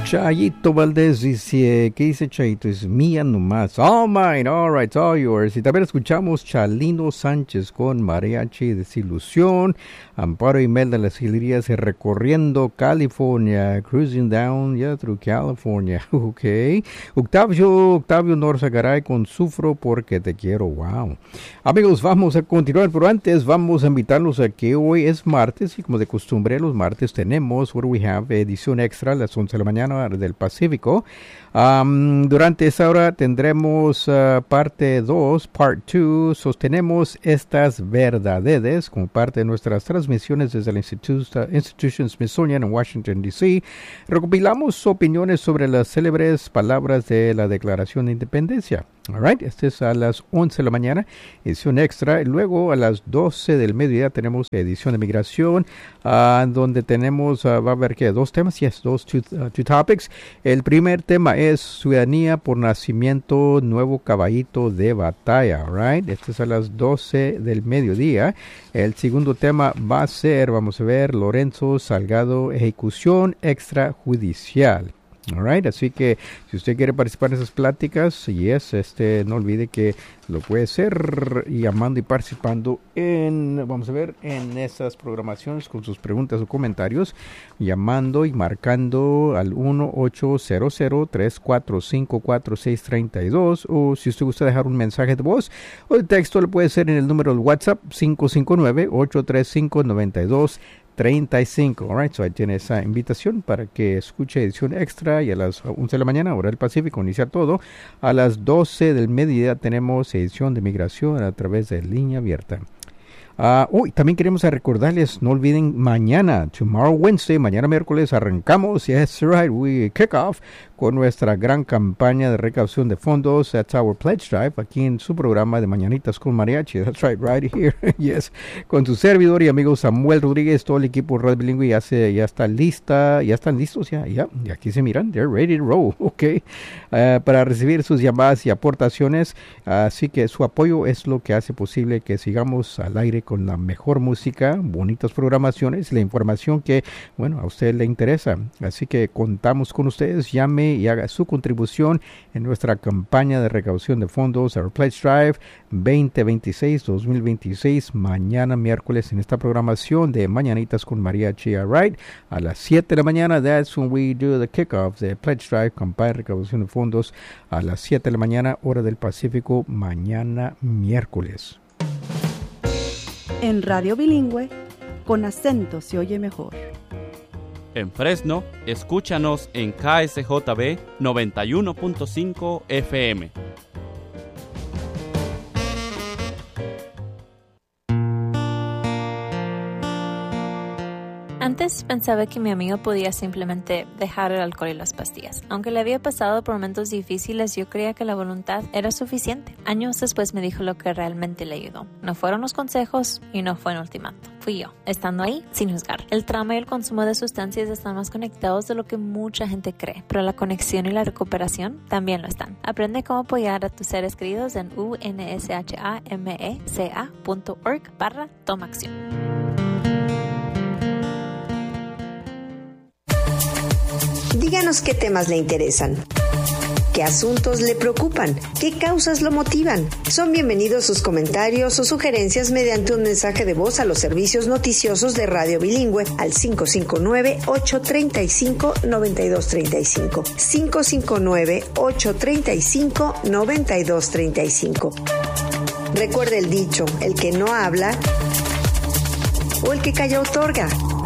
Chayito Valdés dice, ¿qué dice Chayito? Es mía nomás. All mine, all right, all yours. Y también escuchamos Chalino Sánchez con Mariachi Desilusión, Amparo Imelda Las Galerías recorriendo California, cruising down, through California. Ok. Octavio Norzagaray con Sufro porque te quiero. Wow. Amigos, vamos a continuar, pero antes vamos a invitarlos a que hoy es martes y como de costumbre los martes tenemos, what do we have, edición extra a las 11 de la mañana del Pacífico. Durante esa hora tendremos parte 2, part 2, sostenemos estas verdades como parte de nuestras transmisiones desde la Institution Smithsonian en Washington, D.C. Recopilamos opiniones sobre las célebres palabras de la Declaración de Independencia. All right, este es a las 11 de la mañana, edición extra. Luego a las 12 del mediodía tenemos edición de migración, donde tenemos, va a haber que dos temas, two topics. El primer tema es ciudadanía por nacimiento, nuevo caballito de batalla, all right. Este es a las 12 del mediodía. El segundo tema va a ser, vamos a ver, Lorenzo Salgado, ejecución extrajudicial. All right, así que si usted quiere participar en esas pláticas, no olvide que lo puede hacer llamando y participando en esas programaciones con sus preguntas o comentarios, llamando y marcando al 1-800-345-4632, o si usted gusta dejar un mensaje de voz o de texto, lo puede hacer en el número del WhatsApp 559-835-9235. All right, so ahí tiene esa invitación para que escuche edición extra, y a las 11 de la mañana, hora del Pacífico, inicia todo. A las 12 del mediodía tenemos edición de migración a través de línea abierta. También queremos recordarles, no olviden mañana, tomorrow Wednesday, mañana miércoles arrancamos, yes right, we kick off con nuestra gran campaña de recaudación de fondos. That's our pledge drive, aquí en su programa de Mañanitas con Mariachi. That's right here, yes, con su servidor y amigo Samuel Rodríguez, todo el equipo Radio Bilingüe ya están listos, y aquí se miran, they're ready to roll, okay, para recibir sus llamadas y aportaciones, así que su apoyo es lo que hace posible que sigamos al aire con la mejor música, bonitas programaciones, la información que, a usted le interesa. Así que contamos con ustedes, llame y haga su contribución en nuestra campaña de recaudación de fondos, Our Pledge Drive 2026, mañana miércoles en esta programación de Mañanitas con Mariachi, right, a las 7 de la mañana, that's when we do the kickoff, the Pledge Drive, campaña de recaudación de fondos, a las 7 de la mañana, hora del Pacífico, mañana miércoles. En Radio Bilingüe, con acento se oye mejor. En Fresno, escúchanos en KSJB 91.5 FM. Antes pensaba que mi amigo podía simplemente dejar el alcohol y las pastillas. Aunque le había pasado por momentos difíciles, yo creía que la voluntad era suficiente. Años después me dijo lo que realmente le ayudó. No fueron los consejos y no fue un ultimátum. Fui yo, estando ahí sin juzgar. El trauma y el consumo de sustancias están más conectados de lo que mucha gente cree, pero la conexión y la recuperación también lo están. Aprende cómo apoyar a tus seres queridos en unshameca.org/tomaacción. Díganos qué temas le interesan, qué asuntos le preocupan, qué causas lo motivan. Son bienvenidos sus comentarios o sugerencias mediante un mensaje de voz a los servicios noticiosos de Radio Bilingüe al 559-835-9235. 559-835-9235. Recuerde el dicho, el que no habla o el que calla otorga.